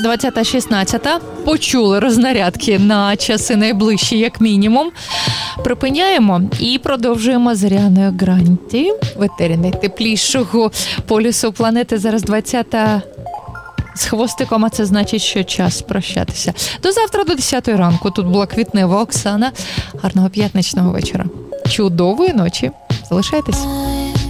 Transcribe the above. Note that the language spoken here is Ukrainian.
20:16. Почули рознарядки на часи найближчі, як мінімум. Припиняємо і продовжуємо з Аріаною Гранді. В етері найтеплішого полюсу планети. Зараз 20:00 з хвостиком, а це значить, що час прощатися. До завтра, до 10:00 ранку. Тут була Квітнева Оксана. Гарного п'ятничного вечора. Чудової ночі. Залишайтесь.